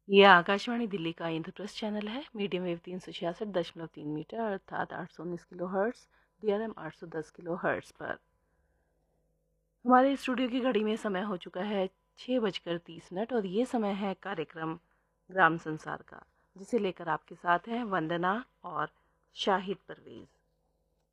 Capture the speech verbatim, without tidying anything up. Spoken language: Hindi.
ये आकाशवाणी दिल्ली का इंद्रप्रस्थ चैनल है। मीडियम वेव तीन सौ छियासठ दशमलव तीन मीटर अर्थात आठ सौ उन्नीस kilo hertz, D R M आठ सौ दस किलो हर्ट्स पर। हमारे स्टूडियो की घड़ी में समय हो चुका है छः बजकर तीस मिनट और ये समय है कार्यक्रम ग्राम संसार का, जिसे लेकर आपके साथ हैं वंदना और शाहिद परवेज़।